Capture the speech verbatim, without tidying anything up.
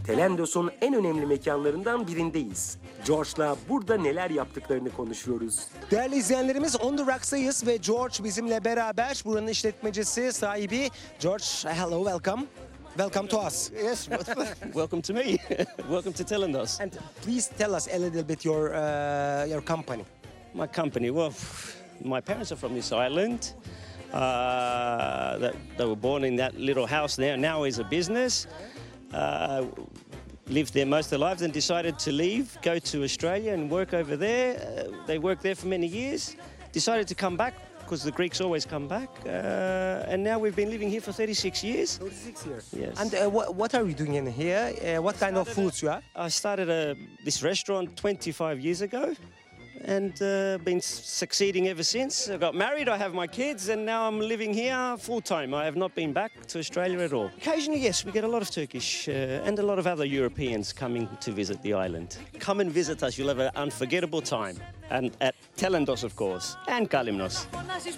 Telendos'un en önemli mekanlarından birindeyiz. George'la burada neler yaptıklarını konuşuyoruz. Değerli izleyenlerimiz, On The Rocks'tayız ve George bizimle beraber, buranın işletmecisi, sahibi. George, hello, welcome. Welcome to us. Yes, welcome to me. Welcome to Telendos. And please tell us a little bit your uh, your company. My company, well, my parents are from this island. Uh, that they were born in that little house there. Now is a business. Uh, lived there most of their lives and decided to leave, go to Australia and work over there. Uh, they worked there for many years. Decided to come back because the Greeks always come back. Uh, and now we've been living here for thirty-six years. thirty-six years. Yes. And uh, what, what are you doing in here? Uh, what kind of foods you have? I started a, this restaurant twenty-five years ago and uh, been succeeding ever since. I got married, I have my kids, and now I'm living here full-time. I have not been back to Australia at all. Occasionally, yes, we get a lot of Turkish uh, and a lot of other Europeans coming to visit the island. Come and visit us, you'll have an unforgettable time. And at Telendos, of course, and Kalimnos. Να σας